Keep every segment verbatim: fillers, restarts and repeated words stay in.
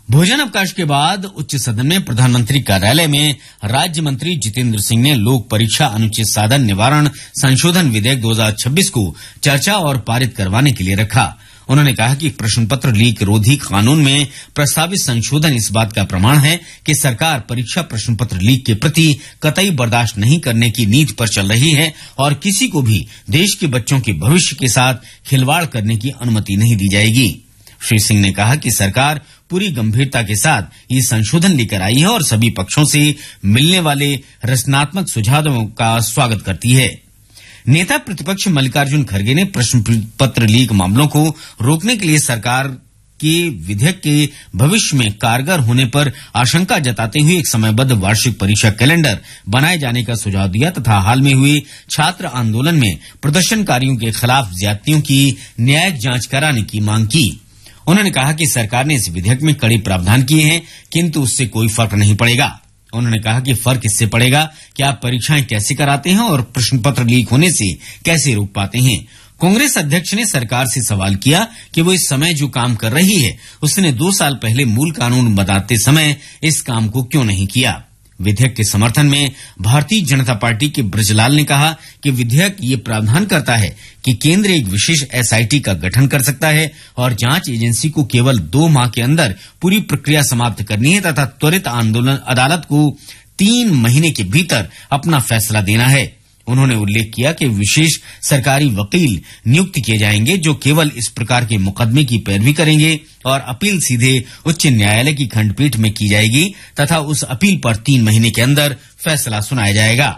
भोजन अवकाश के बाद उच्च सदन में प्रधानमंत्री कार्यालय में राज्य मंत्री जितेंद्र सिंह ने लोक परीक्षा अनुचित साधन निवारण संशोधन विधेयक दो हज़ार छब्बीस को चर्चा और पारित करवाने के लिए रखा। उन्होंने कहा कि प्रश्न पत्र लीक रोधी कानून में प्रस्तावित संशोधन इस बात का प्रमाण है कि सरकार परीक्षा प्रश्न पत्र लीक के प्रति कतई बर्दाश्त नहीं करने की नीति पर चल रही है और किसी को भी देश के बच्चों के भविष्य के साथ खिलवाड़ करने की अनुमति नहीं दी जाएगी। श्री सिंह ने कहा कि सरकार पूरी गंभीरता के साथ ये संशोधन लेकर आई है और सभी पक्षों से मिलने वाले रचनात्मक सुझावों का स्वागत करती है। नेता प्रतिपक्ष मल्लिकार्जुन खड़गे ने प्रश्न पत्र लीक मामलों को रोकने के लिए सरकार के विधेयक के भविष्य में कारगर होने पर आशंका जताते हुए एक समयबद्ध वार्षिक परीक्षा कैलेंडर बनाए जाने का सुझाव दिया तथा हाल में हुए छात्र आंदोलन में प्रदर्शनकारियों के खिलाफ ज्यादतियों की न्यायिक जांच कराने की मांग की। उन्होंने कहा कि सरकार ने इस विधेयक में कड़े प्रावधान किए हैं, किंतु उससे कोई फर्क नहीं पड़ेगा। उन्होंने कहा कि फर्क इससे पड़ेगा कि आप परीक्षाएं कैसे कराते हैं और प्रश्न पत्र लीक होने से कैसे रोक पाते हैं। कांग्रेस अध्यक्ष ने सरकार से सवाल किया कि वो इस समय जो काम कर रही है उसने दो साल पहले मूल कानून बनाते समय इस काम को क्यों नहीं किया। विधेयक के समर्थन में भारतीय जनता पार्टी के ब्रजलाल ने कहा कि विधेयक ये प्रावधान करता है कि केंद्र एक विशेष एसआईटी का गठन कर सकता है और जांच एजेंसी को केवल दो माह के अंदर पूरी प्रक्रिया समाप्त करनी है तथा त्वरित आंदोलन अदालत को तीन महीने के भीतर अपना फैसला देना है। उन्होंने उल्लेख किया कि विशेष सरकारी वकील नियुक्त किए जाएंगे जो केवल इस प्रकार के मुकदमे की पैरवी करेंगे और अपील सीधे उच्च न्यायालय की खंडपीठ में की जाएगी तथा उस अपील पर तीन महीने के अंदर फैसला सुनाया जाएगा।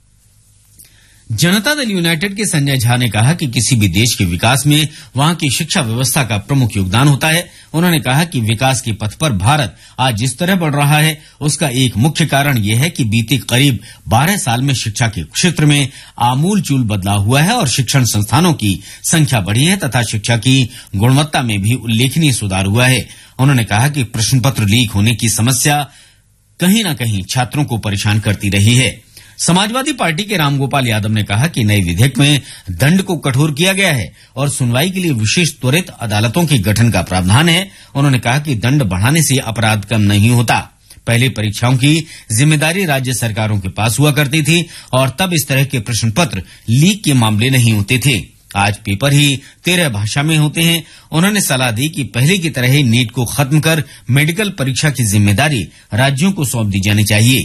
जनता दल यूनाइटेड के संजय झा ने कहा कि किसी भी देश के विकास में वहां की शिक्षा व्यवस्था का प्रमुख योगदान होता है। उन्होंने कहा कि विकास के पथ पर भारत आज जिस तरह बढ़ रहा है उसका एक मुख्य कारण यह है कि बीते करीब बारह साल में शिक्षा के क्षेत्र में आमूलचूल बदलाव हुआ है और शिक्षण संस्थानों की संख्या बढ़ी है तथा शिक्षा की गुणवत्ता में भी उल्लेखनीय सुधार हुआ है। उन्होंने कहा कि प्रश्न पत्र लीक होने की समस्या कहीं न कहीं छात्रों को परेशान करती रही है। समाजवादी पार्टी के रामगोपाल यादव ने कहा कि नए विधेयक में दंड को कठोर किया गया है और सुनवाई के लिए विशेष त्वरित अदालतों के गठन का प्रावधान है। उन्होंने कहा कि दंड बढ़ाने से अपराध कम नहीं होता। पहले परीक्षाओं की जिम्मेदारी राज्य सरकारों के पास हुआ करती थी और तब इस तरह के प्रश्न पत्र लीक के मामले नहीं होते थे। आज पेपर ही तेरह भाषा में होते हैं। उन्होंने सलाह दी कि पहले की तरह ही नीट को खत्म कर मेडिकल परीक्षा की जिम्मेदारी राज्यों को सौंप दी जानी चाहिए,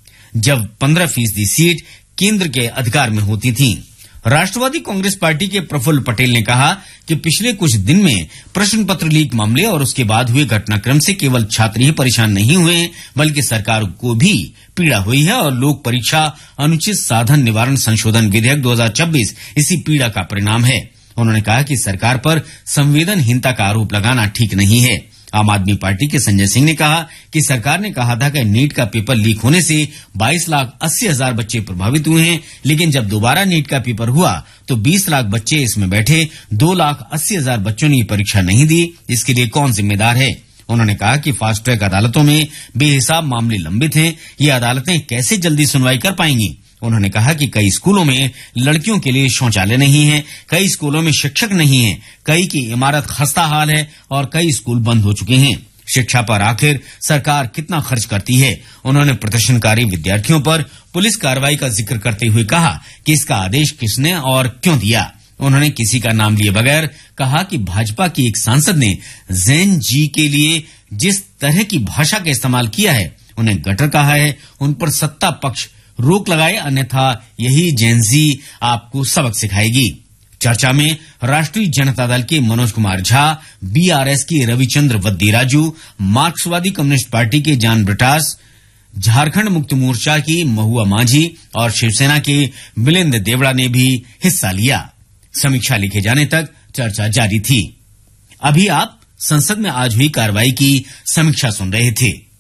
जब पंद्रह फीसदी सीट केंद्र के अधिकार में होती थी। राष्ट्रवादी कांग्रेस पार्टी के प्रफुल्ल पटेल ने कहा कि पिछले कुछ दिन में प्रश्न पत्र लीक मामले और उसके बाद हुए घटनाक्रम से केवल छात्र ही परेशान नहीं हुए हैं बल्कि सरकार को भी पीड़ा हुई है और लोक परीक्षा अनुचित साधन निवारण संशोधन विधेयक दो हज़ार छब्बीस इसी पीड़ा का परिणाम है। उन्होंने कहा कि सरकार पर संवेदनहीनता का आरोप लगाना ठीक नहीं है। आम आदमी पार्टी के संजय सिंह ने कहा कि सरकार ने कहा था कि नीट का पेपर लीक होने से बाईस लाख अस्सी हजार बच्चे प्रभावित हुए हैं, लेकिन जब दोबारा नीट का पेपर हुआ तो बीस लाख बच्चे इसमें बैठे, दो लाख अस्सी हजार बच्चों ने परीक्षा नहीं दी। इसके लिए कौन जिम्मेदार है। उन्होंने कहा कि फास्ट ट्रैक अदालतों में बेहिसाब मामले लंबित हैं, ये अदालतें कैसे जल्दी सुनवाई कर पाएंगी। उन्होंने कहा कि कई स्कूलों में लड़कियों के लिए शौचालय नहीं है, कई स्कूलों में शिक्षक नहीं है, कई की इमारत खस्ता हाल है और कई स्कूल बंद हो चुके हैं। शिक्षा पर आखिर सरकार कितना खर्च करती है। उन्होंने प्रदर्शनकारी विद्यार्थियों पर पुलिस कार्रवाई का जिक्र करते हुए कहा कि इसका आदेश किसने और क्यों दिया। उन्होंने किसी का नाम लिए बगैर कहा कि भाजपा की एक सांसद ने जैन जी के लिए जिस तरह की भाषा का इस्तेमाल किया है, उन्हें गटर कहा है, उन पर सत्ता पक्ष रोक लगाए, अन्यथा यही जेनजी आपको सबक सिखाएगी। चर्चा में राष्ट्रीय जनता दल के मनोज कुमार झा, बीआरएस के रविचंद्र वद्दीराजू, मार्क्सवादी कम्युनिस्ट पार्टी के जान ब्रिटास, झारखंड मुक्ति मोर्चा की महुआ माझी और शिवसेना के मिलिंद देवड़ा ने भी हिस्सा लिया। समीक्षा लिखे जाने तक चर्चा जारी थी। अभी आप संसद में आज हुई कार्रवाई की समीक्षा सुन रहे थे।